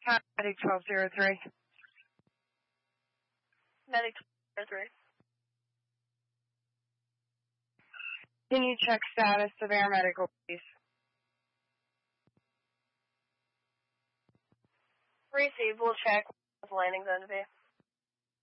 Medic 1203. Medic 1203. Can you check status of air medical, please? Receive. We'll check what the landing zone to be.